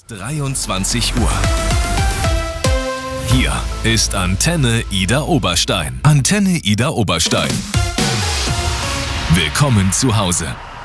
23 Uhr. Hier ist Antenne Ida Oberstein. Antenne Ida Oberstein. Willkommen zu Hause.